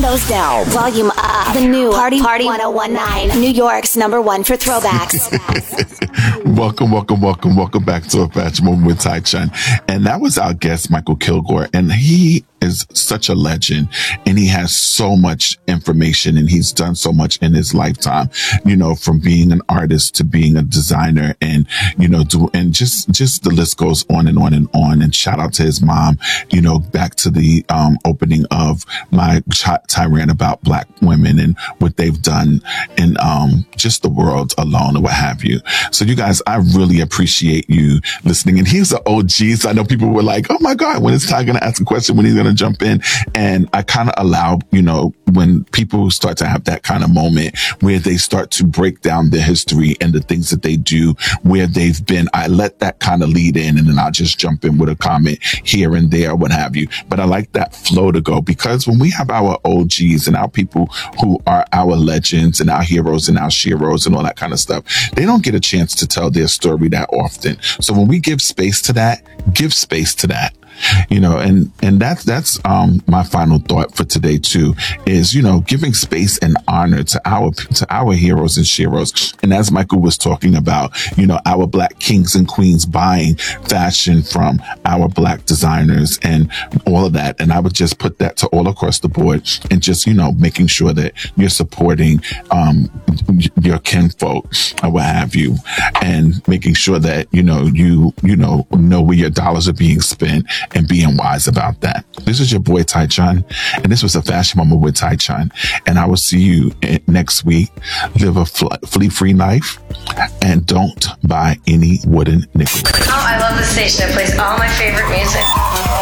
Windows down, volume up. The new Party 1019, New York's #1 for throwbacks. Welcome back to A Fashion Moment with Tai Chun. And that was our guest, Michael Kilgore. And he is such a legend, and he has so much information, and he's done so much in his lifetime, you know, from being an artist to being a designer, and, you know, and just the list goes on and on and on. And shout out to his mom, you know, back to the opening of my tirade about Black women and what they've done in just the world alone and what have you. So you guys, I really appreciate you listening. And he's an OG, so I know people were like, oh my God, when is Ty going to ask a question, when he's going to jump in? And I kind of allow, you know, when people start to have that kind of moment where they start to break down their history and the things that they do, where they've been, I let that kind of lead in, and then I'll just jump in with a comment here and there, what have you. But I like that flow to go, because when we have our OGs and our people who are our legends and our heroes and our sheroes and all that kind of stuff, they don't get a chance to tell their story that often. So when we give space to that, give space to that. You know, and that's my final thought for today too, is, you know, giving space and honor to our heroes and sheroes. And as Michael was talking about, you know, our Black kings and queens buying fashion from our Black designers and all of that. And I would just put that to all across the board, and just, you know, making sure that you're supporting your kinfolk or what have you, and making sure that, you know where your dollars are being spent, and being wise about that. This is your boy Tai Chun, and this was A Fashion Moment with Tai Chun. And I will see you next week. Live a flea-free life, and don't buy any wooden nickels. Oh, I love this station. It plays all my favorite music.